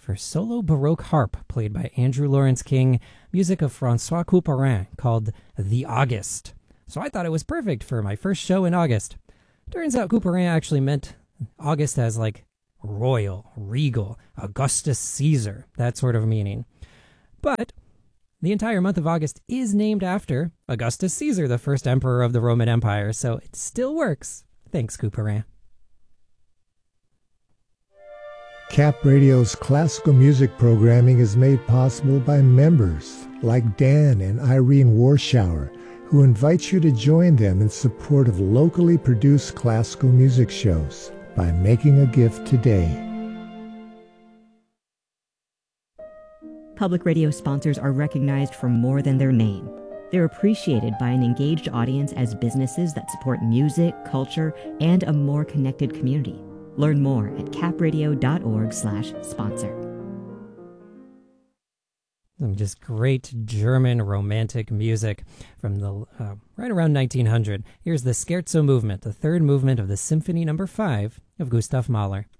for solo Baroque harp played by Andrew Lawrence King, music of Francois Couperin called The August. So I thought it was perfect for my first show in August. Turns out Couperin actually meant August as like royal, regal, Augustus Caesar, that sort of meaning. But the entire month of August is named after Augustus Caesar, the first emperor of the Roman Empire, so it still works. Thanks, Couperin. Cap Radio's classical music programming is made possible by members like Dan and Irene Warschauer, who invite you to join them in support of locally produced classical music shows by making a gift today. Public radio sponsors are recognized for more than their name. They're appreciated by an engaged audience as businesses that support music, culture, and a more connected community. Learn more at capradio.org/sponsor. Some just great German romantic music from the right around 1900. Here's the Scherzo movement, the third movement of the Symphony No. 5 of Gustav Mahler.